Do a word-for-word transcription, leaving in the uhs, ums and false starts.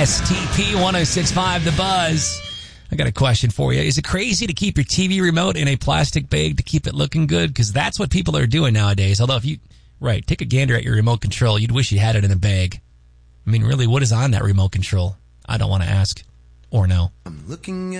S T P one oh six point five, The Buzz. I got a question for you. Is it crazy to keep your T V remote in a plastic bag to keep it looking good? Because that's what people are doing nowadays. Although if you, right, take a gander at your remote control, you'd wish you had it in a bag. I mean, really, what is on that remote control? I don't want to ask or know. I'm looking